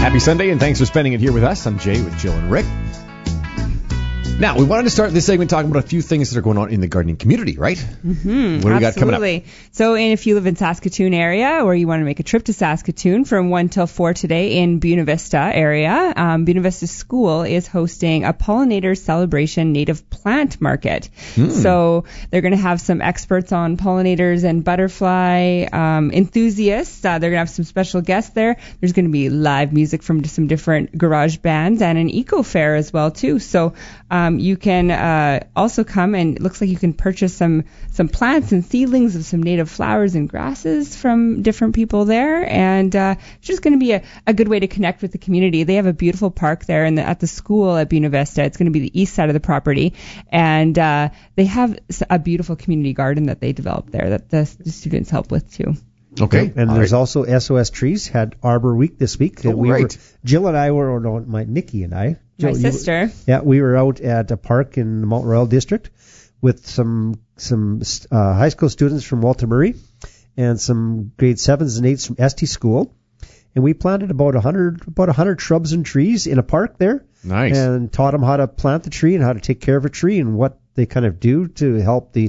Happy Sunday, and thanks for spending it here with us. I'm Jay with Jill and Rick. Now, we wanted to start this segment talking about a few things that are going on in the gardening community, right? Mm-hmm, what do we got coming up? So if you live in Saskatoon area or you want to make a trip to Saskatoon from 1 till 4 today in Buena Vista area, Buena Vista School is hosting a pollinator celebration native plant market. So they're going to have some experts on pollinators and butterfly enthusiasts. They're going to have some special guests there. There's going to be live music from some different garage bands and an eco fair as well, too. So you can also come, and it looks like you can purchase some plants and seedlings of some native flowers and grasses from different people there, and it's just going to be a good way to connect with the community. They have a beautiful park there at the school at Buena Vista. It's going to be the east side of the property, and they have a beautiful community garden that they developed there that the students help with too. Okay. And there's also SOS Trees had Arbor Week this week. Jill and I Nikki and I. Jill, My sister. We were out at a park in the Mount Royal district with some high school students from Walter Murray and some grade 7s and 8s from Esty School. And we planted about 100 shrubs and trees in a park there. Nice. And taught them how to plant the tree and how to take care of a tree and what they kind of do to help the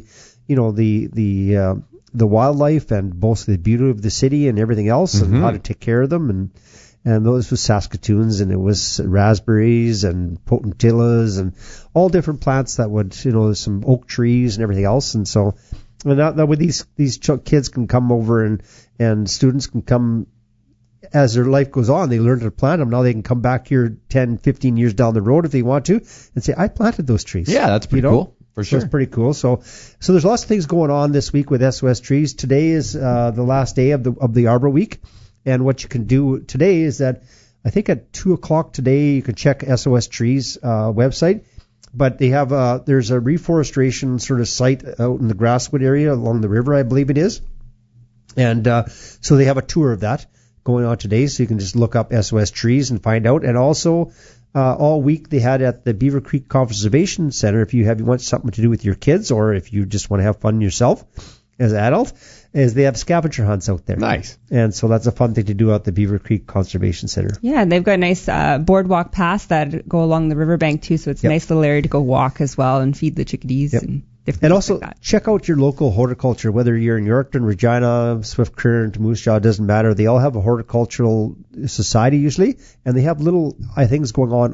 wildlife and both the beauty of the city and everything else, and how to take care of them. And those was Saskatoons, and it was raspberries and potentillas and all different plants that would, some oak trees and everything else. And so, that way these kids can come over and students can come as their life goes on. They learn to plant them. Now they can come back here 10, 15 years down the road if they want to and say, I planted those trees. Yeah, that's pretty cool. For sure. So it's pretty cool. So there's lots of things going on this week with SOS Trees. Today is the last day of the Arbor Week. And what you can do today is that I think at 2 o'clock today you can check SOS Trees website. But they have there's a reforestation sort of site out in the Grasswood area along the river, I believe it is. And so they have a tour of that going on today. So you can just look up SOS Trees and find out. And also all week they had at the Beaver Creek Conservation Center, if you want something to do with your kids or if you just want to have fun yourself as an adult, is they have scavenger hunts out there. Nice. And so that's a fun thing to do at the Beaver Creek Conservation Center. Yeah, and they've got nice boardwalk paths that go along the riverbank too, so it's a nice little area to go walk as well and feed the chickadees and different And things also like that. check out your local horticulture, whether you're in Yorkton, Regina, Swift Current, Moose Jaw, doesn't matter. They all have a horticultural society usually, and they have little things going on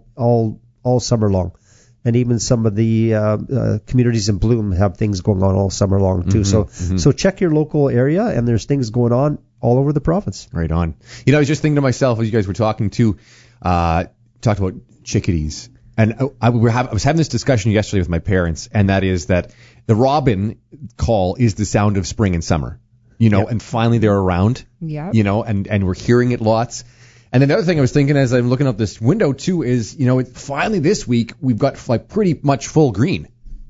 all summer long. And even some of the communities in Bloom have things going on all summer long too. So check your local area, and there's things going on all over the province. Right on. I was just thinking to myself as you guys were talking talked about chickadees. And I was having this discussion yesterday with my parents, and that is that the robin call is the sound of spring and summer, and finally they're around, and we're hearing it lots. And then the other thing I was thinking as I'm looking out this window too is, finally this week we've got pretty much full green.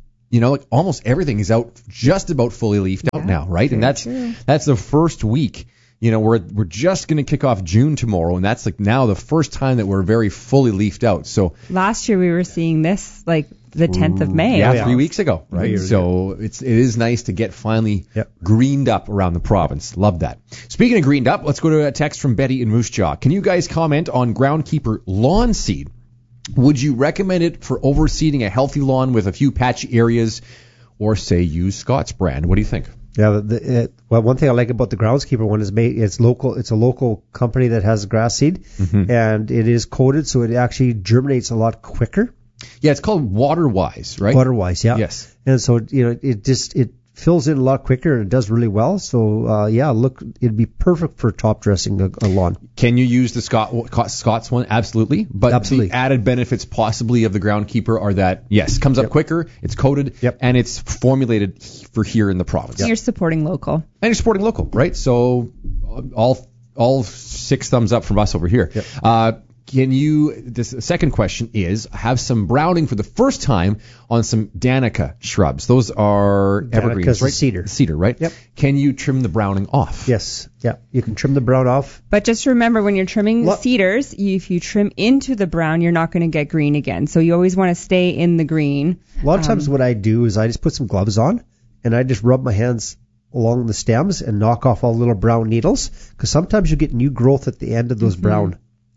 Almost everything is out, just about fully leafed out now, right? And that's the first week. We're just going to kick off June tomorrow, and that's now the first time that we're very fully leafed out. So last year we were seeing this the 10th of May. Yeah, 3 weeks ago, right? So it is nice to get finally greened up around the province. Love that. Speaking of greened up, let's go to a text from Betty in Moose Jaw. Can you guys comment on Groundkeeper lawn seed? Would you recommend it for overseeding a healthy lawn with a few patchy areas, or say use Scott's brand? What do you think? Yeah, one thing I like about the Groundskeeper one is it's local. It's a local company that has grass seed, and it is coated, so it actually germinates a lot quicker. Yeah, it's called WaterWise, right? WaterWise, yeah. Yes. And so it fills in a lot quicker and it does really well. So it'd be perfect for top dressing a lawn. Can you use the Scott's one? Absolutely. But absolutely. The added benefits possibly of the Groundkeeper are that comes up quicker, it's coated, and it's formulated for here in the province. You're supporting local. And you're supporting local, right? So all 6 thumbs up from us over here. The second question is, have some browning for the first time on some Danica shrubs. Those are evergreens, right? Cedar, right? Yep. Can you trim the browning off? Yes. Yeah. You can trim the brown off. But just remember, when you're trimming the cedars, if you trim into the brown, you're not going to get green again. So you always want to stay in the green. A lot of times what I do is I just put some gloves on and I just rub my hands along the stems and knock off all the little brown needles, because sometimes you get new growth at the end of those brown.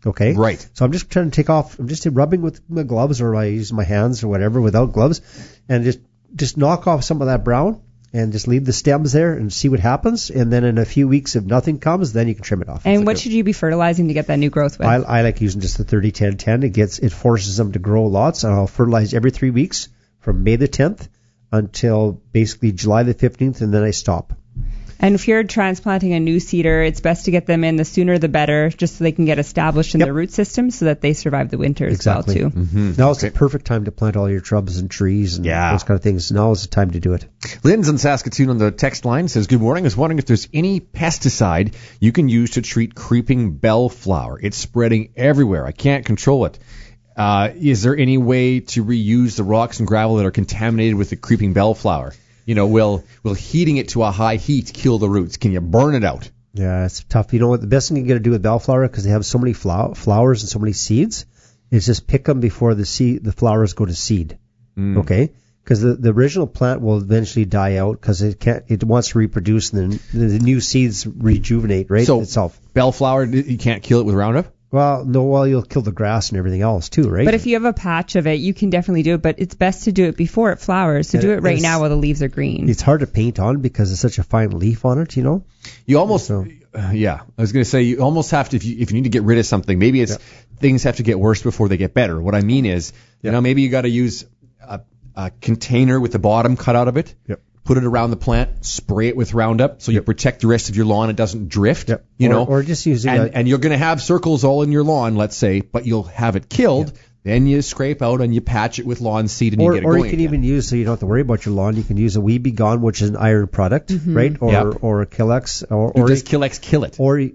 Okay. Right. So I'm just trying to I'm just rubbing with my gloves, or I use my hands or whatever without gloves, and just knock off some of that brown and just leave the stems there and see what happens. And then in a few weeks, if nothing comes, then you can trim it off. And what should you be fertilizing to get that new growth with? I like using just the 30-10-10. It forces them to grow lots, and I'll fertilize every 3 weeks from May the 10th until basically July the 15th, and then I stop. And if you're transplanting a new cedar, it's best to get them in the sooner the better, just so they can get established in the root system so that they survive the winter as well, too. Mm-hmm. Now is the perfect time to plant all your shrubs and trees and those kind of things. Now is the time to do it. Lynn's in Saskatoon on the text line says, good morning. I was wondering if there's any pesticide you can use to treat creeping bellflower. It's spreading everywhere. I can't control it. Is there any way to reuse the rocks and gravel that are contaminated with the creeping bellflower? Will heating it to a high heat kill the roots? Can you burn it out? Yeah, it's tough. You know what? The best thing you got to do with bellflower, because they have so many flowers and so many seeds, is just pick them before the flowers go to seed. Okay? Because the original plant will eventually die out because it wants to reproduce, and then the new seeds rejuvenate, right? So itself. Bellflower, you can't kill it with Roundup? Well, no, you'll kill the grass and everything else too, right? But if you have a patch of it, you can definitely do it, but it's best to do it before it flowers. So do it right now while the leaves are green. It's hard to paint on because it's such a fine leaf on it, You almost, I was going to say, you almost have to, if you need to get rid of something, maybe it's things have to get worse before they get better. What I mean is, maybe you got to use a container with the bottom cut out of it. Yep. Put it around the plant, spray it with Roundup so you protect the rest of your lawn. It doesn't drift, Or just using and you're going to have circles all in your lawn, let's say, but you'll have it killed. Yeah. Then you scrape out and you patch it with lawn seed and you get it going. Or you can even use, so you don't have to worry about your lawn, you can use a We Be Gone, which is an iron product, right? Or a Killex. Or does Killex kill it? Or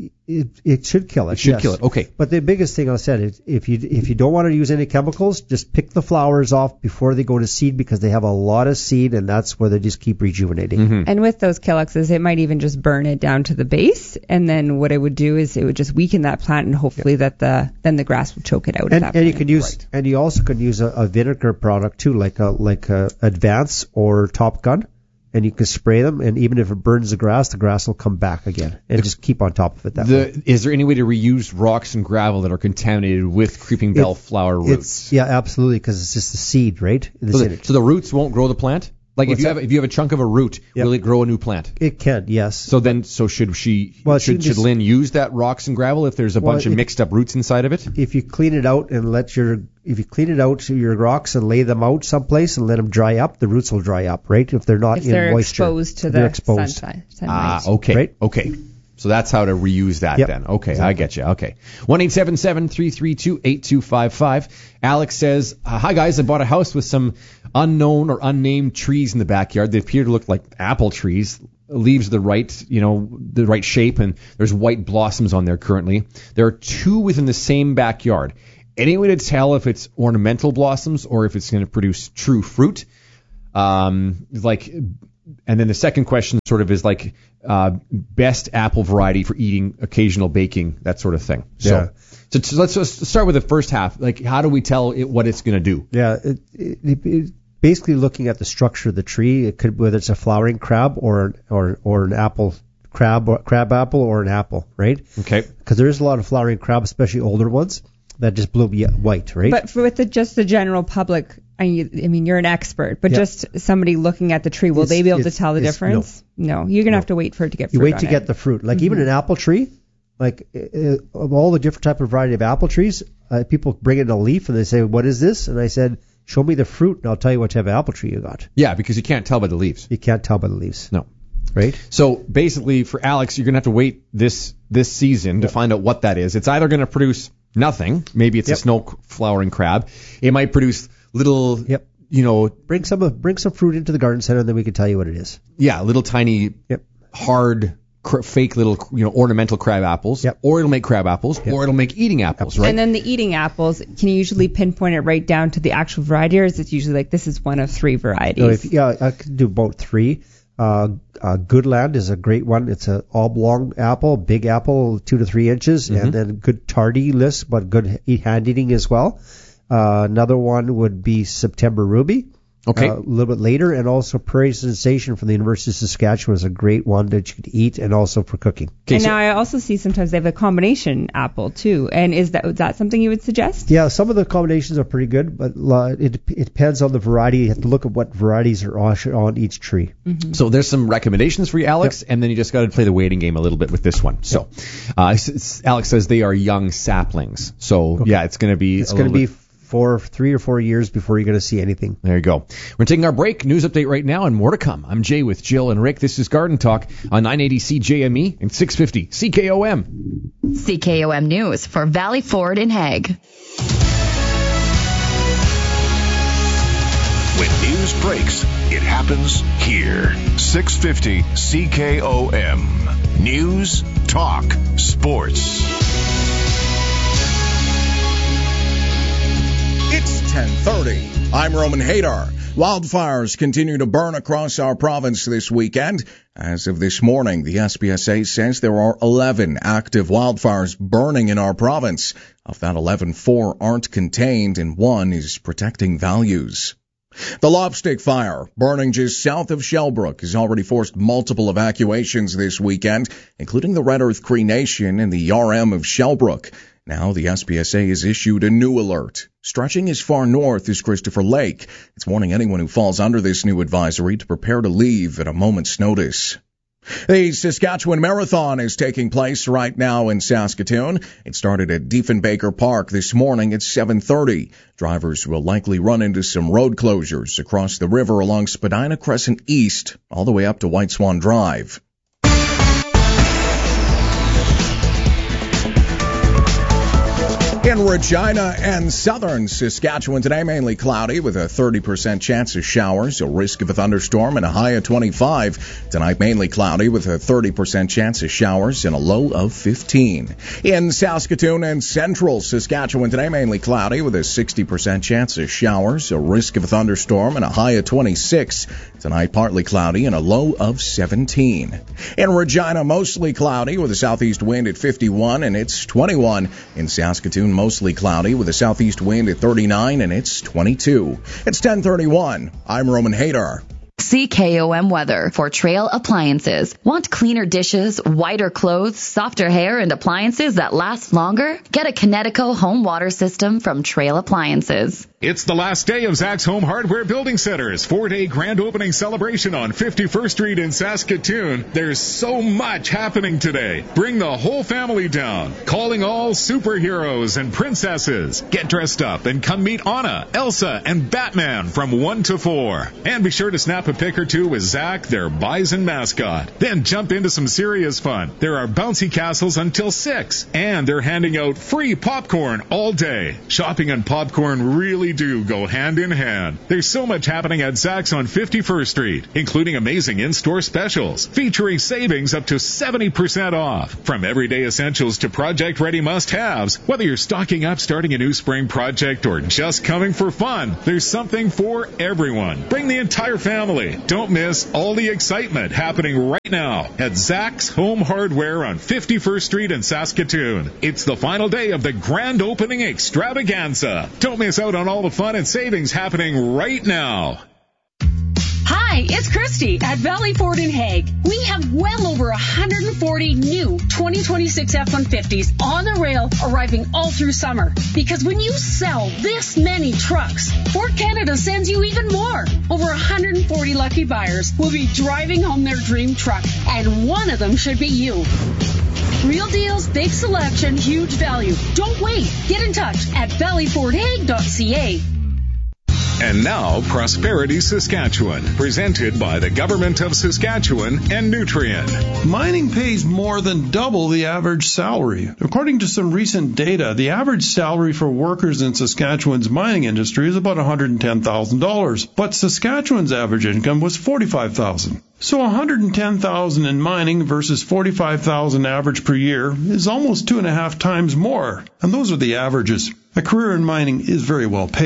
it should kill it. It should kill it, okay. But the biggest thing I said is if you don't want to use any chemicals, just pick the flowers off before they go to seed, because they have a lot of seed, and that's where they just keep rejuvenating. Mm-hmm. And with those Killexes, it might even just burn it down to the base, and then what it would do is it would just weaken that plant, and hopefully then the grass will choke it out. And you can use, and you also can use a vinegar product too, like a Advance or Top Gun, and you can spray them, and even if it burns the grass will come back again, and just keep on top of it that way. Is there any way to reuse rocks and gravel that are contaminated with creeping bellflower roots? Yeah, absolutely, because it's just the seed, right? So the roots won't grow the plant? Like if you have a chunk of a root, will it grow a new plant? It can, yes. So should should Lynn use that rocks and gravel if there's a bunch of mixed up roots inside of it? If you clean it out and your rocks and lay them out someplace and let them dry up, the roots will dry up, right? If they're not in moisture. Exposed to the sunlight. Okay. Right? Okay. So that's how to reuse that then. Okay, exactly. I get you. Okay. 1-877-332-8255. Alex says, hi guys, I bought a house with some unknown or unnamed trees in the backyard. They appear to look like apple trees. Leaves the right shape, and there's white blossoms on there currently. There are 2 within the same backyard. Any way to tell if it's ornamental blossoms or if it's going to produce true fruit? And then the second question sort of is like best apple variety for eating, occasional baking, that sort of thing. So let's just start with the first half. Like, how do we tell what it's going to do? Yeah, it basically looking at the structure of the tree. It could, whether it's a flowering crab or an apple crab apple or an apple, right? Okay. Because there is a lot of flowering crab, especially older ones, that just bloom white, right? But with just the general public, I mean, you're an expert, but just somebody looking at the tree, will they be able to tell the difference? No, you're going to have to wait for it to get fruit. You wait to get the fruit. Like even an apple tree, like of all the different type of variety of apple trees, people bring in a leaf and they say, what is this? And I said, show me the fruit and I'll tell you what type of apple tree you got. Yeah, because you can't tell by the leaves. You can't tell by the leaves. No. Right? So basically for Alex, you're going to have to wait this season to find out what that is. It's either going to produce nothing. Maybe it's a snow flowering crab. It might produce little, bring some fruit into the garden center, and then we can tell you what it is. Yeah, little tiny, hard, fake little, ornamental crab apples. Yep. Or it'll make crab apples, or it'll make eating apples, right? And then the eating apples, can you usually pinpoint it right down to the actual variety, or is it usually like this is one of 3 varieties? I could do about 3. Goodland is a great one. It's an oblong apple, big apple, 2 to 3 inches, and then good tardy list, but good hand eating as well. Another one would be September Ruby, Okay. A little bit later, and also Prairie Sensation from the University of Saskatchewan is a great one that you could eat, and also for cooking. Okay, and now I also see sometimes they have a combination apple too. And is that something you would suggest? Yeah, some of the combinations are pretty good, but it depends on the variety. You have to look at what varieties are on each tree. Mm-hmm. So there's some recommendations for you, Alex, and then you just got to play the waiting game a little bit with this one. So Alex says they are young saplings. So yeah, it's going to be for 3 or 4 years before you're going to see anything. There you go. We're taking our break. News update right now and more to come. I'm Jay with Jill and Rick. This is Garden Talk on 980 CJME and 650 CKOM. CKOM News for Valley Ford in Hague. When news breaks, it happens here. 650 CKOM. News, talk, sports. It's 10:30. I'm Roman Hadar. Wildfires continue to burn across our province this weekend. As of this morning, the SPSA says there are 11 active wildfires burning in our province. Of that 11, 4 aren't contained and 1 is protecting values. The Lobstick Fire, burning just south of Shellbrook, has already forced multiple evacuations this weekend, including the Red Earth Cree Nation and the RM of Shellbrook. Now the SPSA has issued a new alert. Stretching as far north as Christopher Lake. It's warning anyone who falls under this new advisory to prepare to leave at a moment's notice. The Saskatchewan Marathon is taking place right now in Saskatoon. It started at Diefenbaker Park this morning at 7:30. Drivers will likely run into some road closures across the river along Spadina Crescent East all the way up to White Swan Drive. In Regina and southern Saskatchewan today, mainly cloudy with a 30% chance of showers, a risk of a thunderstorm, and a high of 25. Tonight, mainly cloudy with a 30% chance of showers and a low of 15. In Saskatoon and central Saskatchewan today, mainly cloudy with a 60% chance of showers, a risk of a thunderstorm, and a high of 26. Tonight, partly cloudy and a low of 17. In Regina, mostly cloudy with a southeast wind at 51 and it's 21. In Saskatoon, mostly cloudy with a southeast wind at 39 and it's 22. It's 10:31. I'm Roman Hadar. CKOM weather for Trail Appliances. Want cleaner dishes, whiter clothes, softer hair, and appliances that last longer? Get a Kinetico home water system from Trail Appliances. It's the last day of Zach's Home Hardware Building Center's 4-day grand opening celebration on 51st Street in Saskatoon. There's so much happening today. Bring the whole family down. Calling all superheroes and princesses. Get dressed up and come meet Anna, Elsa, and Batman from 1 to 4. And be sure to snap a pic or two with Zach, their bison mascot. Then jump into some serious fun. There are bouncy castles until 6. And they're handing out free popcorn all day. Shopping and popcorn really do go hand in hand. There's so much happening at Zach's on 51st Street, including amazing in-store specials, featuring savings up to 70% off. From everyday essentials to project-ready must-haves, whether you're stocking up, starting a new spring project, or just coming for fun, there's something for everyone. Bring the entire family. Don't miss all the excitement happening right now at Zach's Home Hardware on 51st Street in Saskatoon. It's the final day of the grand opening extravaganza. Don't miss out on all the fun and savings happening right now. Hi, it's Christy at Valley Ford in Hague. We have well over 140 new 2026 F-150s on the rail arriving all through summer. Because when you sell this many trucks, Ford Canada sends you even more. Over 140 lucky buyers will be driving home their dream truck, and one of them should be you. Real deals, big selection, huge value. Don't wait. Get in touch at valleyfordhague.ca. And now, Prosperity Saskatchewan, presented by the Government of Saskatchewan and Nutrien. Mining pays more than double the average salary. According to some recent data, the average salary for workers in Saskatchewan's mining industry is about $110,000, but Saskatchewan's average income was $45,000. So $110,000 in mining versus $45,000 average per year is almost 2.5 times more. And those are the averages. A career in mining is very well paid.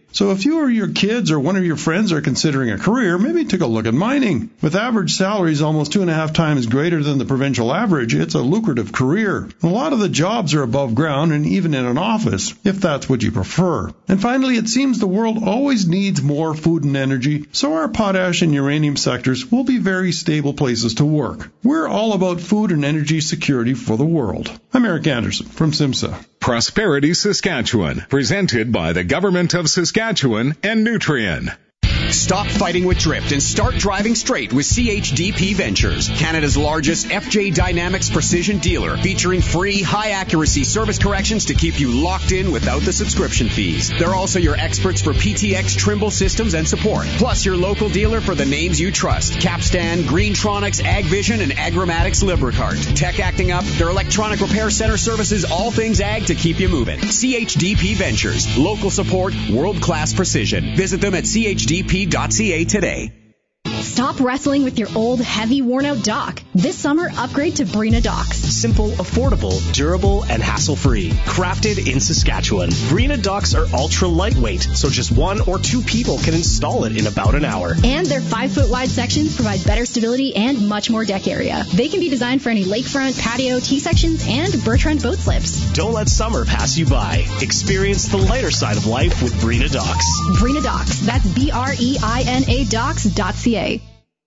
So if you or your kids or one of your friends are considering a career, maybe take a look at mining. With average salaries almost 2.5 times greater than the provincial average, it's a lucrative career. A lot of the jobs are above ground and even in an office, if that's what you prefer. And finally, it seems the world always needs more food and energy, so our potash and uranium sectors will be very stable places to work. We're all about food and energy security for the world. I'm Eric Anderson from SIMSA. Prosperity Saskatchewan, presented by the Government of Saskatchewan and Nutrien. Stop fighting with drift and start driving straight with CHDP Ventures, Canada's largest FJ Dynamics precision dealer, featuring free, high-accuracy service corrections to keep you locked in without the subscription fees. They're also your experts for PTX Trimble systems and support, plus your local dealer for the names you trust: Capstan, Greentronics, AgVision, and Agromatics Lubricart. Tech acting up, their electronic repair center services all things ag to keep you moving. CHDP Ventures, local support, world-class precision. Visit them at CHDP.ca today. Stop wrestling with your old, heavy, worn-out dock. This summer, upgrade to Brina docks. Simple, affordable, durable, and hassle-free. Crafted in Saskatchewan. Brina docks are ultra-lightweight, so just 1 or 2 people can install it in about an hour. And their 5-foot-wide sections provide better stability and much more deck area. They can be designed for any lakefront, patio, T-sections, and Bertrand boat slips. Don't let summer pass you by. Experience the lighter side of life with Brina docks. Brina docks. That's BREINA docks.ca.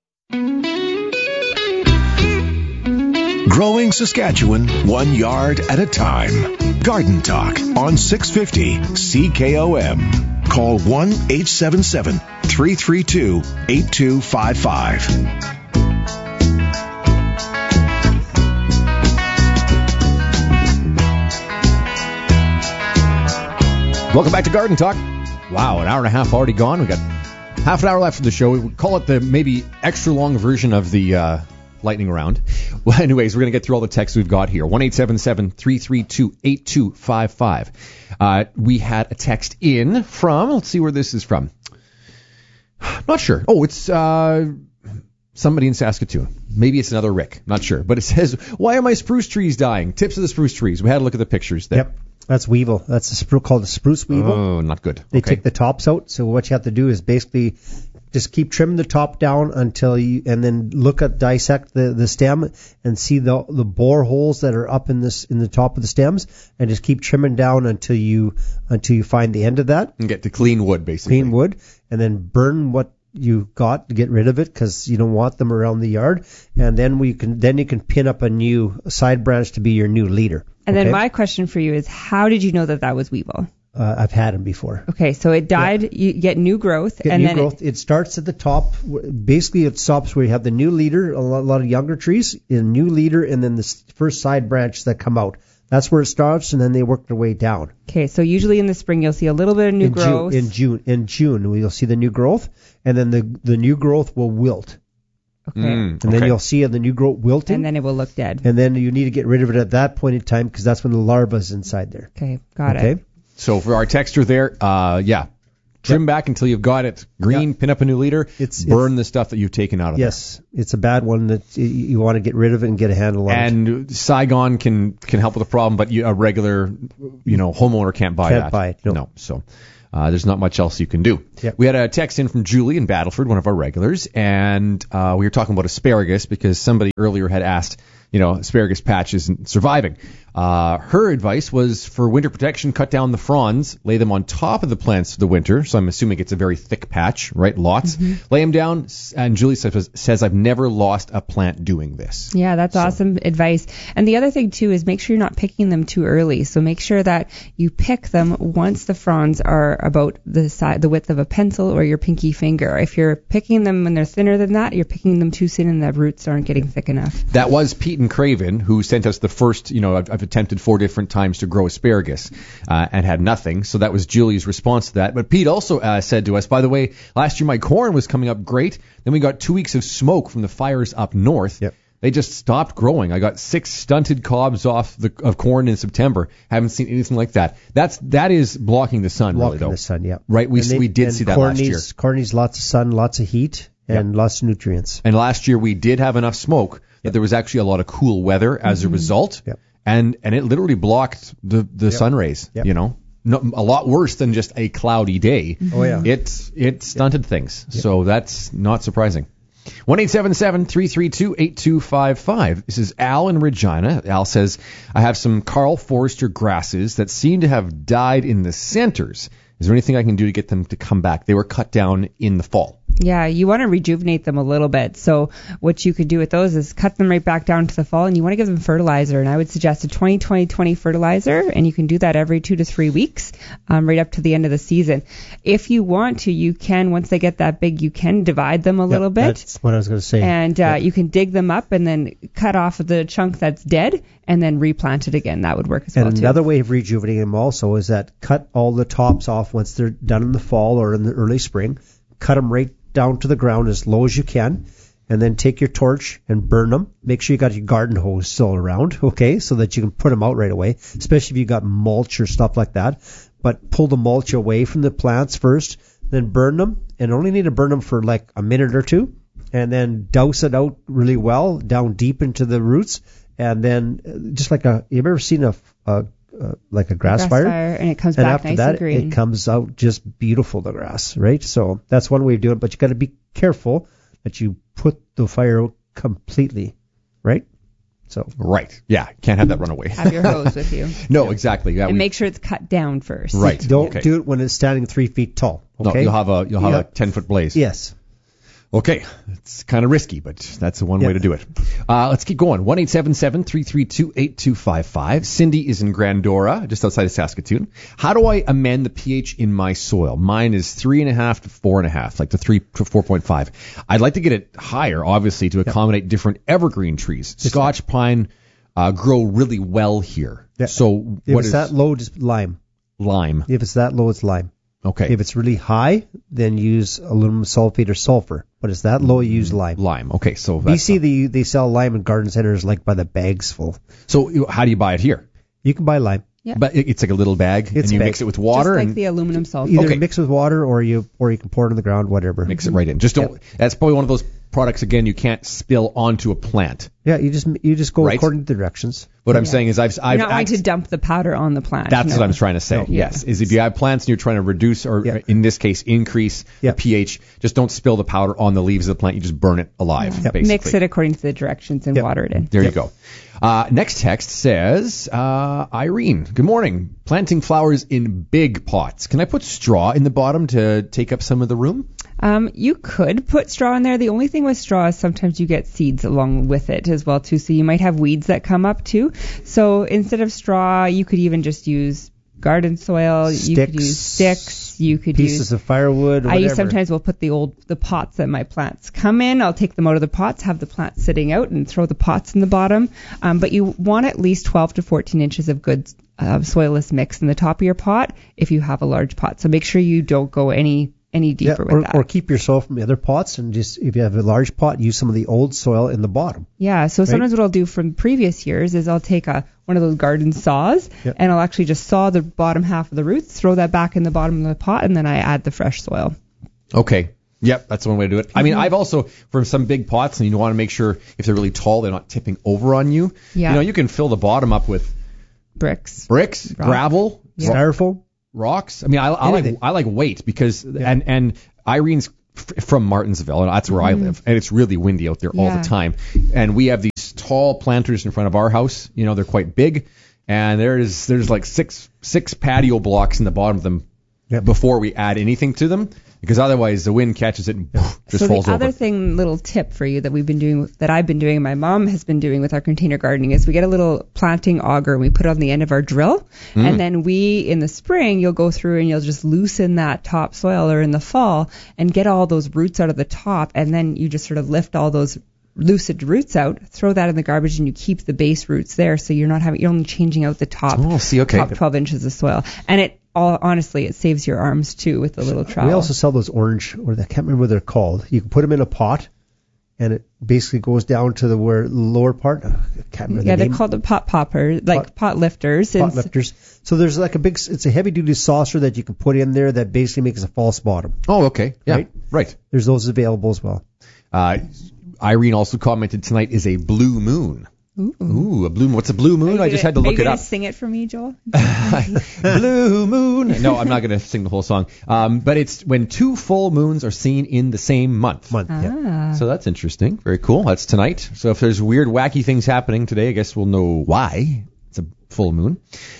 Growing Saskatchewan 1 yard at a time. Garden Talk on 650 CKOM. Call 1-877-332-8255. Welcome back to Garden Talk. Wow, an hour and a half already gone. We got half an hour left of the show. We call it the maybe extra long version of the lightning round. Well, anyways, we're going to get through all the texts we've got here. 1-877-332-8255. We had a text in from, let's see where this is from. Not sure. Oh, it's somebody in Saskatoon. Maybe it's another Rick. Not sure. But it says, why are my spruce trees dying? Tips of the spruce trees. We had a look at the pictures there. Yep. That's weevil. That's a spruce called a spruce weevil. Oh, not good. They take the tops out. So what you have to do is basically just keep trimming the top down until you, and then dissect the stem and see the bore holes that are up in the top of the stems, and just keep trimming down until you find the end of that. And get to clean wood, basically. Clean wood, and then burn what you got to get rid of it, because you don't want them around the yard. And then you can pin up a new side branch to be your new leader. And then my question for you is, how did you know that was weevil? I've had them before. Okay, so it died. Yeah. You get new growth, It starts at the top. Basically, it stops where you have the new leader, a lot of younger trees, a new leader, and then the first side branch that come out. That's where it starts, and then they work their way down. Okay, so usually in the spring you'll see a little bit of new growth. In June, you'll see the new growth, and then the new growth will wilt. Okay. And then you'll see the new growth wilting. And then it will look dead. And then you need to get rid of it at that point in time, because that's when the larva's inside there. Okay, got it. So for our texter there, trim back until you've got it green, pin up a new leader, burn the stuff that you've taken out of there. Yes, it's a bad one that you want to get rid of it and get a handle on it. And Saigon can help with the problem, but a regular homeowner can't buy that. Can't buy it, no. So there's not much else you can do. Yep. We had a text in from Julie in Battleford, one of our regulars, and we were talking about asparagus because somebody earlier had asked, asparagus patch isn't surviving. Her advice was for winter protection, cut down the fronds, lay them on top of the plants for the winter. So I'm assuming it's a very thick patch, right? Lots. Mm-hmm. Lay them down. And Julie says, I've never lost a plant doing this. Yeah, that's awesome advice. And the other thing, too, is make sure you're not picking them too early. So make sure that you pick them once the fronds are about the width of a pencil or your pinky finger. If you're picking them when they're thinner than that, you're picking them too soon and the roots aren't getting thick enough. That was Pete and Craven who sent us the first, I've attempted 4 different times to grow asparagus and had nothing. So that was Julie's response to that. But Pete also said to us, by the way, last year my corn was coming up great. Then we got 2 weeks of smoke from the fires up north. Yep. They just stopped growing. I got 6 stunted cobs of corn in September. Haven't seen anything like that. That is blocking the sun. Blocking really, the sun, yeah. Right. We did see that last year. Corn needs lots of sun, lots of heat, and lots of nutrients. And last year we did have enough smoke that there was actually a lot of cool weather as a result. Yep. And it literally blocked the sun rays, a lot worse than just a cloudy day. Oh, yeah. It stunted things. So that's not surprising. 1-877-332-8255. This is Al in Regina. Al says, I have some Carl Forster grasses that seem to have died in the centers. Is there anything I can do to get them to come back? They were cut down in the fall. Yeah, you want to rejuvenate them a little bit. So what you could do with those is cut them right back down to the fall, and you want to give them fertilizer. And I would suggest a 20-20-20 fertilizer, and you can do that every 2 to 3 weeks, right up to the end of the season. If you want to, you can, once they get that big, you can divide them a little bit. That's what I was going to say. And you can dig them up and then cut off the chunk that's dead and then replant it again. That would work as well, and too. another way of rejuvenating them also is that cut all the tops off once they're done in the fall or in the early spring. Cut them right down to the ground as low as you can, and then take your torch and burn them. Make sure you got your garden hose still around, okay, so that you can put them out right away, especially if you got mulch or stuff like that. But pull the mulch away from the plants first, then burn them, and only need to burn them for like a minute or two, and then douse it out really well down deep into the roots, and then just like you've ever seen a grass fire, and it comes and back after nice that, and green. it comes out just beautiful, the grass, right? So that's one way of doing it, but you got to be careful that you put the fire out completely, right? So Right. Yeah. Can't have that run away. Have your hose with you. No, exactly. Yeah, And make sure it's cut down first. Right. Don't do it when it's standing 3 feet tall, okay? No, you'll have a 10-foot blaze. Yes. Okay, it's kind of risky, but that's the one way to do it. Let's keep going. 1-877-332-8255. Cindy is in Grandora, just outside of Saskatoon. How do I amend the pH in my soil? Mine is 3.5 to 4.5, like to 3 to 4.5. I'd like to get it higher, obviously, to accommodate different evergreen trees. Scotch pine grow really well here. Yeah. So if it's that low, just lime. Lime. If it's that low, it's lime. Okay. If it's really high, then use aluminum sulfate or sulfur. But it's that low, you use lime. Lime. Okay, so that's BC, they sell lime in garden centers like by the bags full. So how do you buy it here? You can buy lime. Yeah. But it's like a little bag, and you mix it with water, Just like and the aluminum sulfate. Either mix with water or you can pour it on the ground, whatever. mix it right in. Just don't. That's probably one of those products again you can't spill onto a plant. Yeah, you just go according to the directions. What I'm saying is I've You're not wanting to dump the powder on the plant. That's what I'm trying to say. No. Yes, is if you have plants and you're trying to reduce or in this case increase the pH, just don't spill the powder on the leaves of the plant. You just burn it alive. Basically. Mix it according to the directions and water it in. There you go. Next text says, Irene, good morning. Planting flowers in big pots. Can I put straw in the bottom to take up some of the room? You could put straw in there. The only thing with straw is sometimes you get seeds along with it as well too. So you might have weeds that come up too. So instead of straw, you could even just use garden soil. You could use sticks. You could use pieces of firewood. Whatever. I sometimes will put the pots that my plants come in. I'll take them out of the pots, have the plants sitting out, and throw the pots in the bottom. But you want at least 12 to 14 inches of good soilless mix in the top of your pot if you have a large pot. So make sure you don't go any deeper with that. Or keep your soil from the other pots, and just if you have a large pot, use some of the old soil in the bottom. Yeah, so sometimes what I'll do from previous years is I'll take one of those garden saws, and I'll actually just saw the bottom half of the roots, throw that back in the bottom of the pot, and then I add the fresh soil. Okay. Yep, that's one way to do it. I mean, I've also, for some big pots, and you want to make sure if they're really tall, they're not tipping over on you. Yeah. You know, you can fill the bottom up with bricks, gravel, styrofoam. Rocks. I mean, I like weight because and Irene's from Martinsville, and that's where I live, and it's really windy out there all the time. And we have these tall planters in front of our house. You know, they're quite big, and there's like six patio blocks in the bottom of them before we add anything to them, because otherwise the wind catches it and just falls over. So the other little tip for you that I've been doing, and my mom has been doing with our container gardening, is we get a little planting auger and we put it on the end of our drill, and then in the spring, you'll go through and you'll just loosen that top soil, or in the fall, and get all those roots out of the top, and then you just sort of lift all those loosened roots out, throw that in the garbage, and you keep the base roots there, so you're only changing out the top, top 12 inches of soil, and honestly, it saves your arms too with the little trowel. We also sell those orange, or I can't remember what they're called. You can put them in a pot, and it basically goes down to the lower part. I can't remember the name. They're called the pot lifters. Pot lifters. So there's like it's a heavy duty saucer that you can put in there that basically makes a false bottom. Oh, okay. Yeah. Right. There's those available as well. Irene also commented tonight is a blue moon. Ooh, a blue moon. What's a blue moon? I just had to look it up. Are you going to sing it for me, Joel? Blue moon. No, I'm not going to sing the whole song. But it's when 2 full moons are seen in the same month. Yeah. So that's interesting. Very cool. That's tonight. So if there's weird, wacky things happening today, I guess we'll know why. It's a full moon.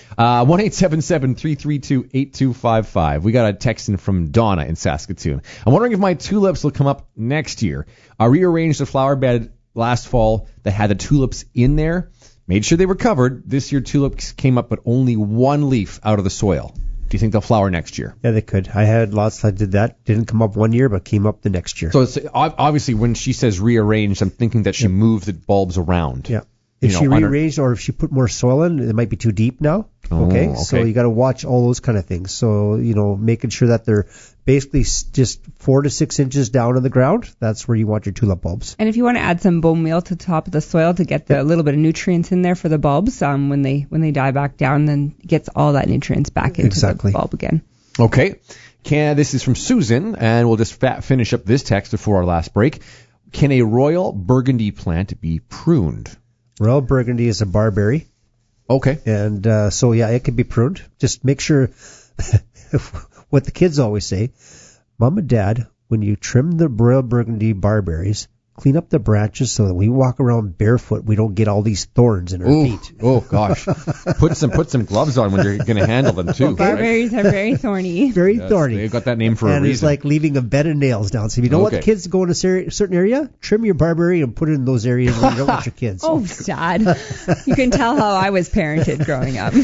1-877-332-8255. We got a text in from Donna in Saskatoon. I'm wondering if my tulips will come up next year. I rearranged the flower bed last fall that had the tulips in there. Made sure they were covered. This year tulips came up, but only 1 leaf out of the soil. Do you think they'll flower next year? Yeah, they could. I had lots that did that. Didn't come up one year, but came up the next year. So it's, obviously when she says rearranged, I'm thinking that she moved the bulbs around. Yeah. If she rearranged or if she put more soil in, it might be too deep now. Okay. So you got to watch all those kind of things. So, making sure that they're basically just 4 to 6 inches down on the ground. That's where you want your tulip bulbs. And if you want to add some bone meal to the top of the soil to get the little bit of nutrients in there for the bulbs, when they die back down, then it gets all that nutrients back into the bulb again. Okay. This is from Susan, and we'll just finish up this text before our last break. Can a royal burgundy plant be pruned? Royal burgundy is a barberry. Okay. And it can be pruned. Just make sure what the kids always say, Mom and Dad, when you trim the royal burgundy barberries, clean up the branches so that when we walk around barefoot, we don't get all these thorns in our feet. Oh gosh. Put some gloves on when you're going to handle them too. Barberries are very thorny. Very thorny. They've got that name for a reason. And it's like leaving a bed of nails down. So if you don't want the kids to go in a certain area, trim your barberry and put it in those areas where you don't want your kids. Oh, sad. You can tell how I was parented growing up.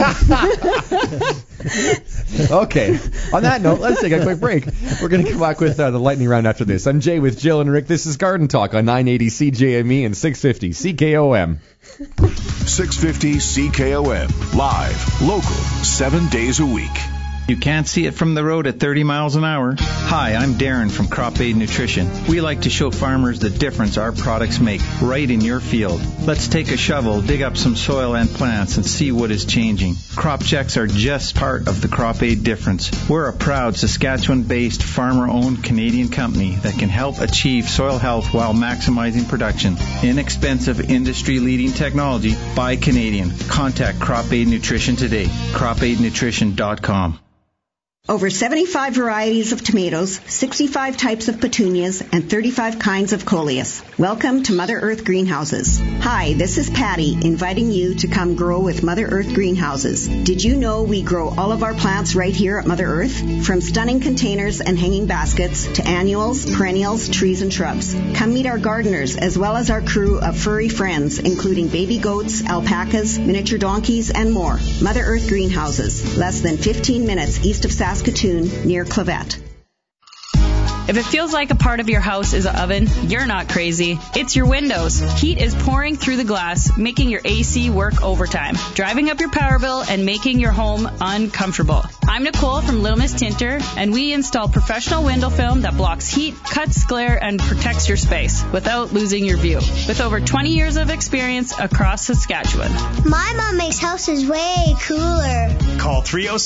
Okay. On that note, let's take a quick break. We're going to come back with the lightning round after this. I'm Jay with Jill and Rick. This is Garden Talk on 980 CJME and 650 CKOM. 650 CKOM. Live, local, 7 days a week. You can't see it from the road at 30 miles an hour. Hi, I'm Darren from Crop Aid Nutrition. We like to show farmers the difference our products make right in your field. Let's take a shovel, dig up some soil and plants, and see what is changing. Crop checks are just part of the Crop Aid difference. We're a proud Saskatchewan-based, farmer-owned Canadian company that can help achieve soil health while maximizing production. Inexpensive, industry-leading technology by Canadian. Contact Crop Aid Nutrition today. CropAidNutrition.com. Over 75 varieties of tomatoes, 65 types of petunias, and 35 kinds of coleus. Welcome to Mother Earth Greenhouses. Hi, this is Patty, inviting you to come grow with Mother Earth Greenhouses. Did you know we grow all of our plants right here at Mother Earth? From stunning containers and hanging baskets to annuals, perennials, trees, and shrubs. Come meet our gardeners as well as our crew of furry friends, including baby goats, alpacas, miniature donkeys, and more. Mother Earth Greenhouses, less than 15 minutes east of Saskatoon, near Clavette. If it feels like a part of your house is an oven, you're not crazy. It's your windows. Heat is pouring through the glass, making your AC work overtime, driving up your power bill and making your home uncomfortable. I'm Nicole from Little Miss Tinter, and we install professional window film that blocks heat, cuts glare, and protects your space without losing your view. With over 20 years of experience across Saskatchewan. My mom makes houses way cooler. Call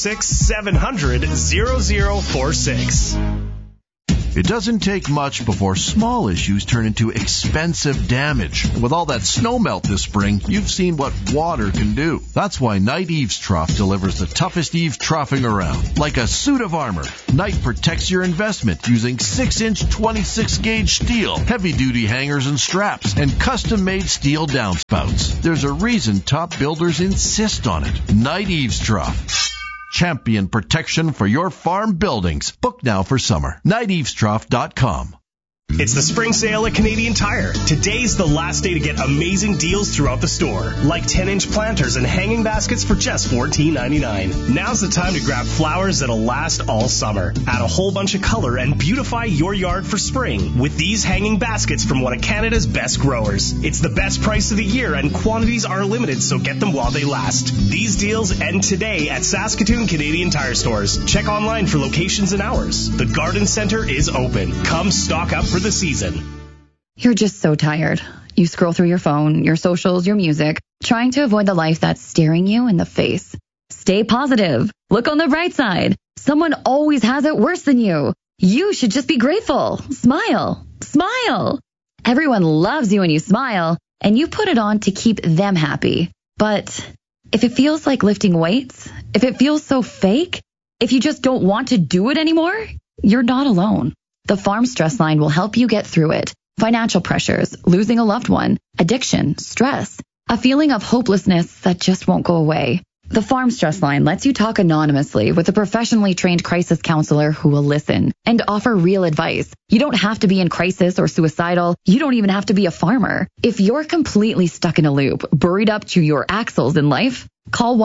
306-700-0046. It doesn't take much before small issues turn into expensive damage. With all that snow melt this spring, you've seen what water can do. That's why Knight Eaves Trough delivers the toughest eave troughing around. Like a suit of armor, Knight protects your investment using 6-inch 26-gauge steel, heavy-duty hangers and straps, and custom-made steel downspouts. There's a reason top builders insist on it. Knight Eaves Trough. Champion protection for your farm buildings. Book now for summer. KnightEavesTrough.com. It's the spring sale at Canadian Tire. Today's the last day to get amazing deals throughout the store, like 10-inch planters and hanging baskets for just $14.99. Now's the time to grab flowers that'll last all summer. Add a whole bunch of color and beautify your yard for spring with these hanging baskets from one of Canada's best growers. It's the best price of the year and quantities are limited, so get them while they last. These deals end today at Saskatoon Canadian Tire stores. Check online for locations and hours. The Garden Center is open. Come stock up for the season. You're just so tired. You scroll through your phone, your socials, your music, trying to avoid the life that's staring you in the face. Stay positive. Look on the bright side. Someone always has it worse than you. You should just be grateful. Smile. Smile. Everyone loves you when you smile. and you put it on to keep them happy. But if it feels like lifting weights, if it feels so fake, if you just don't want to do it anymore, you're not alone. The Farm Stress Line will help you get through it. Financial pressures, losing a loved one, addiction, stress, a feeling of hopelessness that just won't go away. The Farm Stress Line lets you talk anonymously with a professionally trained crisis counselor who will listen and offer real advice. You don't have to be in crisis or suicidal. You don't even have to be a farmer. If you're completely stuck in a loop, buried up to your axles in life, call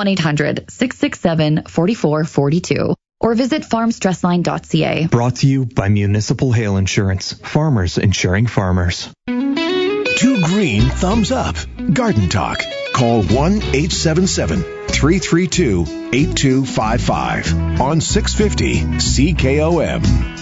1-800-667-4442 or visit farmstressline.ca. Brought to you by Municipal Hail Insurance. Farmers insuring farmers. 2 green thumbs up. Garden Talk. Call 1-877-332-8255 on 650 CKOM.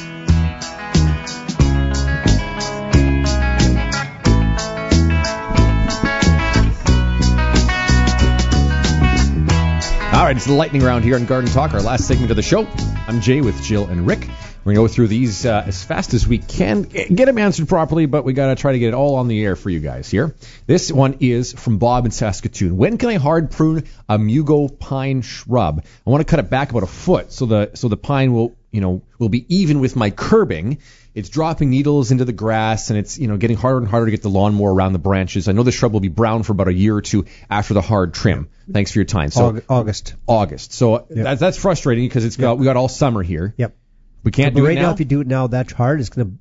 All right, it's the lightning round here on Garden Talk, our last segment of the show. I'm Jay with Jill and Rick. We're going to go through these as fast as we can, get them answered properly, but we got to try to get it all on the air for you guys here. This one is from Bob in Saskatoon. When can I hard prune a Mugo pine shrub? I want to cut it back about a foot so the pine will be even with my curbing. It's dropping needles into the grass, and it's getting harder and harder to get the lawnmower around the branches. I know the shrub will be brown for about a year or two after the hard trim. Thanks for your time. So August. So that's frustrating because we got all summer here. Yep. We can't do it right now. If you do it now, that hard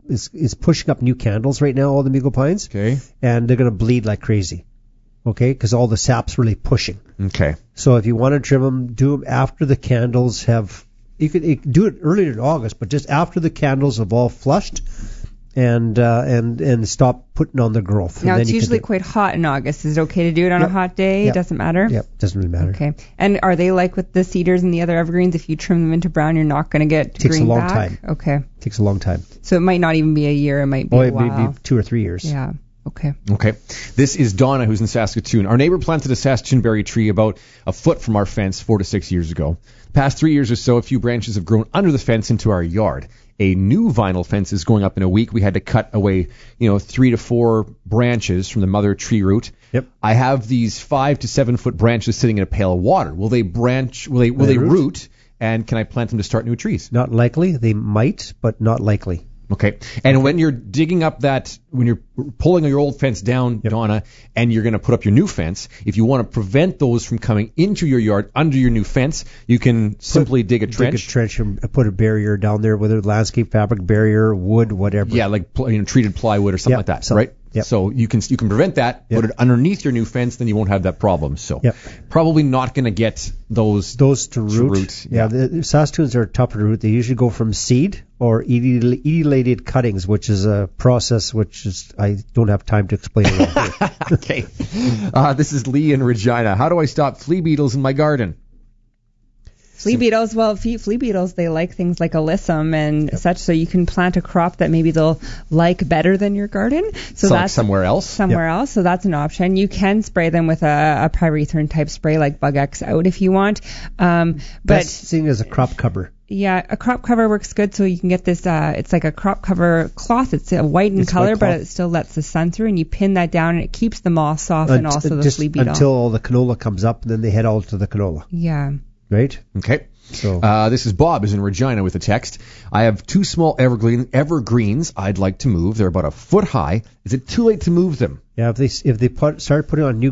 is pushing up new candles right now. All the Mugo pines. Okay. And they're going to bleed like crazy. Okay, because all the sap's really pushing. Okay. So if you want to trim them, do them after the candles have. You could do it earlier in August, but just after the candles have all flushed, and stop putting on the growth. Now it's usually quite hot in August. Is it okay to do it on a hot day? Yep. Doesn't matter? Yep, doesn't really matter. Okay. And are they like with the cedars and the other evergreens? If you trim them into brown, you're not going to get takes green a long back? time. Okay. Takes a long time. So it might not even be a year. It might be a while. It may be 2 or 3 years. Yeah. Okay. This is Donna, who's in Saskatoon. Our neighbor planted a Saskatoon berry tree about a foot from our fence 4 to 6 years ago. The past 3 years or so, a few branches have grown under the fence into our yard. A new vinyl fence is going up in a week. We had to cut away, 3 to 4 branches from the mother tree root. Yep. I have these 5 to 7 foot branches sitting in a pail of water. Will they branch? Will they root? And can I plant them to start new trees? Not likely. They might, but not likely. Okay. And when you're digging up when you're pulling your old fence down, Donna, and you're going to put up your new fence, if you want to prevent those from coming into your yard under your new fence, you can simply dig a trench. Dig a trench and put a barrier down there, whether landscape fabric barrier, wood, whatever. Yeah, like treated plywood or something like that, right? Yep. So you can prevent that, put it underneath your new fence, then you won't have that problem. So probably not going to get those to root. Yeah, the Saskatoons are tougher to root. They usually go from seed or etiolated cuttings, which is a process I don't have time to explain it all here. Okay. This is Lee in Regina. How do I stop flea beetles in my garden? Flea beetles, flea beetles, they like things like alyssum and such, so you can plant a crop that maybe they'll like better than your garden. So that's somewhere else. So that's an option. You can spray them with a pyrethrin type spray like Bug X Out if you want. Best thing is a crop cover. Yeah, a crop cover works good, so you can get this, it's like a crop cover cloth. It's white in color, but it still lets the sun through, and you pin that down, and it keeps the moths off and also the flea beetle. Until all the canola comes up, and then they head all to the canola. Yeah. Right? Okay. So this is Bob, who's in Regina with a text. I have 2 small evergreens I'd like to move. They're about a foot high. Is it too late to move them? Yeah, if they start putting on new